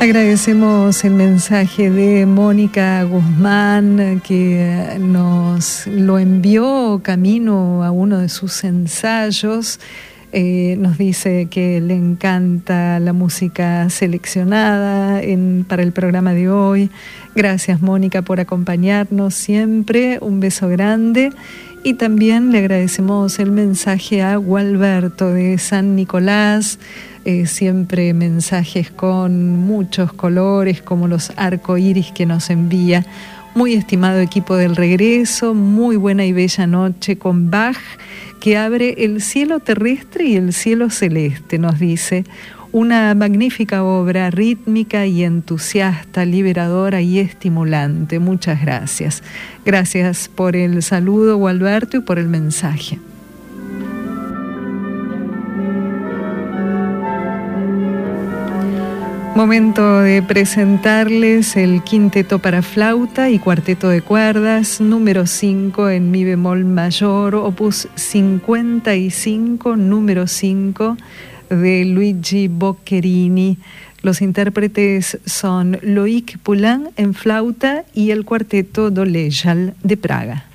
Agradecemos el mensaje de Mónica Guzmán, que nos lo envió camino a uno de sus ensayos. Nos dice que le encanta la música seleccionada para el programa de hoy. Gracias, Mónica, por acompañarnos siempre. Un beso grande. Y también le agradecemos el mensaje a Gualberto de San Nicolás. Siempre mensajes con muchos colores, como los arcoíris que nos envía. Muy estimado equipo del regreso, muy buena y bella noche con Bach, que abre el cielo terrestre y el cielo celeste, nos dice. Una magnífica obra rítmica y entusiasta, liberadora y estimulante. Muchas gracias. Gracias por el saludo, Gualberto, y por el mensaje. Momento de presentarles el quinteto para flauta y cuarteto de cuerdas, número 5 en mi bemol mayor, opus 55, número 5, de Luigi Boccherini. Los intérpretes son Loïc Poulain en flauta y el cuarteto Dolejal de Praga.